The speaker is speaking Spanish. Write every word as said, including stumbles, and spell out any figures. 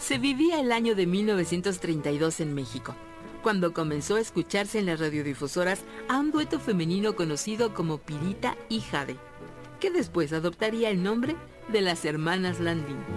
Se vivía el año de mil novecientos treinta y dos en México, cuando comenzó a escucharse en las radiodifusoras a un dueto femenino conocido como Pirita y Jade, que después adoptaría el nombre de las hermanas Landín.